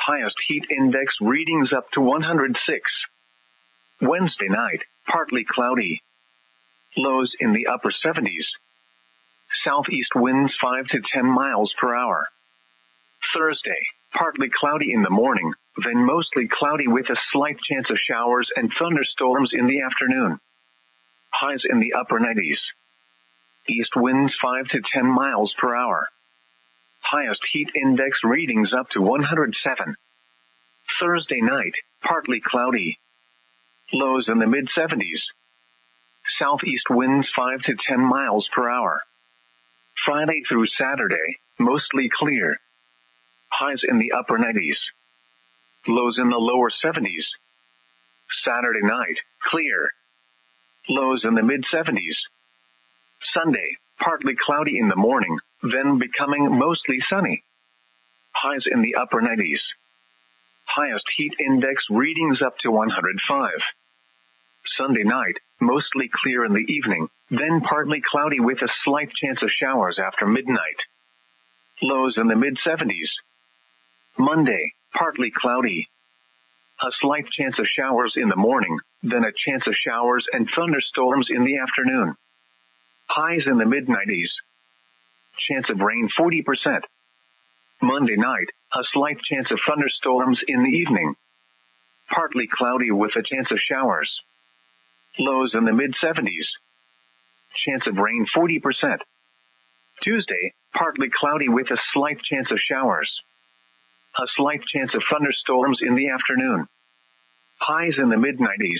Highest heat index readings up to 106. Wednesday night, partly cloudy. Lows in the upper 70s. Southeast winds 5 to 10 miles per hour. Thursday, partly cloudy in the morning, then mostly cloudy with a slight chance of showers and thunderstorms in the afternoon. Highs in the upper 90s. East winds 5 to 10 miles per hour. Highest heat index readings up to 107. Thursday night, partly cloudy. Lows in the mid-70s. Southeast winds 5 to 10 miles per hour. Friday through Saturday, mostly clear. Highs in the upper 90s. Lows in the lower 70s. Saturday night, clear. Lows in the mid-70s. Sunday, partly cloudy in the morning, then becoming mostly sunny. Highs in the upper 90s. Highest heat index readings up to 105. Sunday night, mostly clear in the evening, then partly cloudy with a slight chance of showers after midnight. Lows in the mid-70s. Monday, partly cloudy. A slight chance of showers in the morning, then a chance of showers and thunderstorms in the afternoon. Highs in the mid-90s. Chance of rain 40%. Monday night, a slight chance of thunderstorms in the evening. Partly cloudy with a chance of showers. Lows in the mid-70s. Chance of rain 40%. Tuesday, partly cloudy with a slight chance of showers. A slight chance of thunderstorms in the afternoon. Highs in the mid-90s.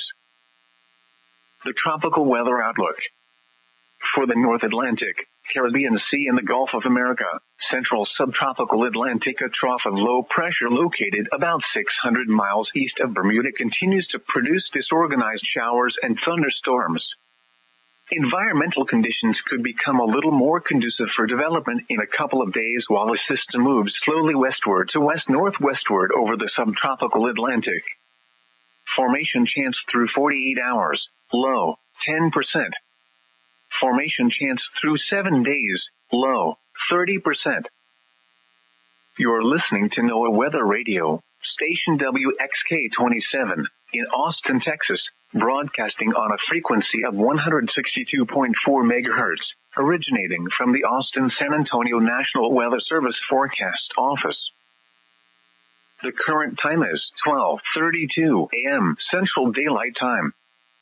The tropical weather outlook. For the North Atlantic, Caribbean Sea and the Gulf of America, central subtropical Atlantic, a trough of low pressure located about 600 miles east of Bermuda continues to produce disorganized showers and thunderstorms. Environmental conditions could become a little more conducive for development in a couple of days while the system moves slowly westward to west-northwestward over the subtropical Atlantic. Formation chance through 48 hours, low, 10%. Formation chance through 7 days, low, 30%. You're listening to NOAA Weather Radio, station WXK-27, in Austin, Texas, broadcasting on a frequency of 162.4 MHz, originating from the Austin-San Antonio National Weather Service Forecast Office. The current time is 12:32 a.m. Central Daylight Time.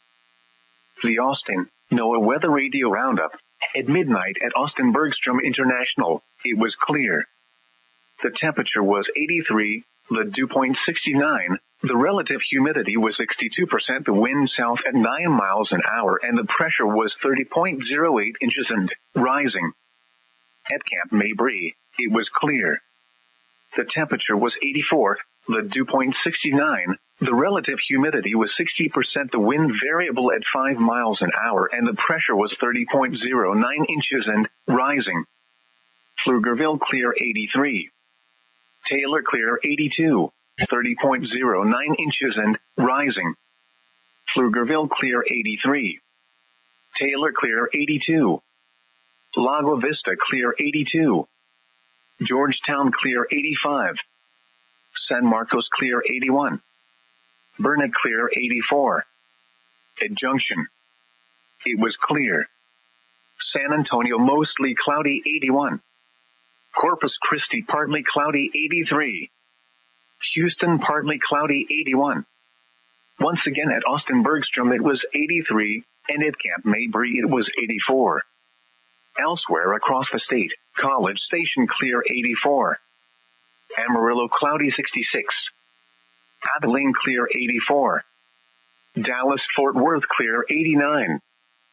The Austin NOAA Weather Radio Roundup. At midnight at Austin Bergstrom International, it was clear. The temperature was 83, the dew point 69, the relative humidity was 62%, the wind south at 9 miles an hour, and the pressure was 30.08 inches and rising. At Camp Mabry, it was clear. The temperature was 84, the dew point 69, the relative humidity was 60%, the wind variable at 5 miles an hour, and the pressure was 30.09 inches and rising. Pflugerville clear 83. Taylor clear 82, 30.09 inches and rising. Pflugerville clear 83. Taylor clear 82. Lago Vista clear 82. Georgetown clear 85. San Marcos clear 81. Burnet clear 84. At Junction, it was clear. San Antonio mostly cloudy 81. Corpus Christi partly cloudy 83. Houston partly cloudy 81. Once again at Austin Bergstrom it was 83, and at Camp Mabry it was 84. Elsewhere across the state, College Station clear 84. Amarillo cloudy 66. Abilene clear 84. Dallas Fort Worth clear 89.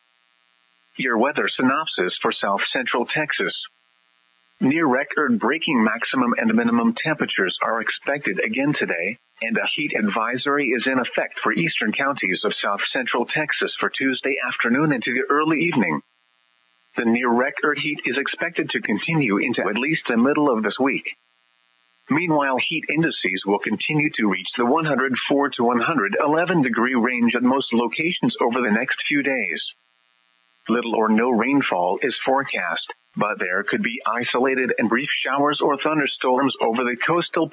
Your weather synopsis for South Central Texas. Near record-breaking maximum and minimum temperatures are expected again today, and a heat advisory is in effect for eastern counties of South Central Texas for Tuesday afternoon into the early evening. The near-record heat is expected to continue into at least the middle of this week. Meanwhile, heat indices will continue to reach the 104 to 111 degree range at most locations over the next few days. Little or no rainfall is forecast, but there could be isolated and brief showers or thunderstorms over the coastal